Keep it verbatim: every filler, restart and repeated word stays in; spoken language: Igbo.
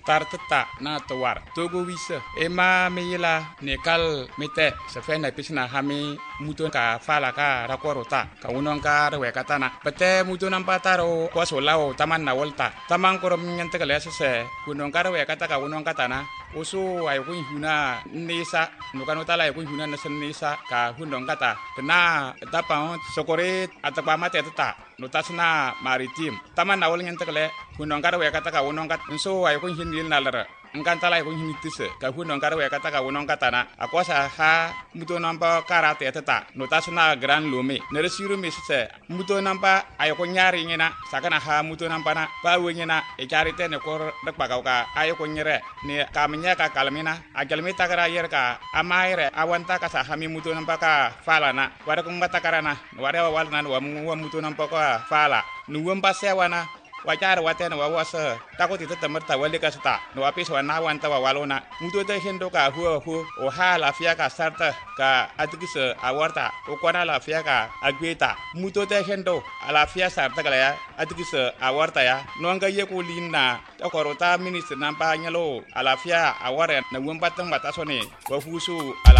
tartata na tawar togo wisa ema meyila nekal mete se fe na pisna hami muto ka fala ka rakorota ka unon ka rewe katana pete muto nampataro ko solao taman na volta taman korom nyante kale se kunon ka rewe kata ka unon katana usu ay kun huna nisa nukano tala ay kun huna nasen nisa ka hundong kata kena tapa sokore atapa mate tata notasna maritim taman na wol nyante kale kunon ka rewe kata ka unon kat so ay kun hinil nalara engkantala ay kun hinitise ka hundong ka rewe kata ka unon katana akwasa ha muto nampa karate tata notasna gran lume neresiru misse muto nampa ay kun nyari ngena sakana ha muto nampa na ba wengena e charite ne kor dak pakauka ay kun nyere ne kam nya ka kalmina ajalmi takara yer ka amaire awanta ka sa hami muto nampa ka fala na wada kung batakarana wada wal nan wa mu muto nampa ka fala nuwam pasewana wajar watena wawasa takoti tetemar tawali ka sta no apis wana wanta walona muto te hendo ka hu hu o ha la fia ka sarta ka atikise awarta o kwana la fia ka agweta muto te hendo ala fia sarta kala ya atikise awarta ya no nga ye ko linna takorota minister nampa nyalo ala fia aware na wumbatang batasone wa fusu ala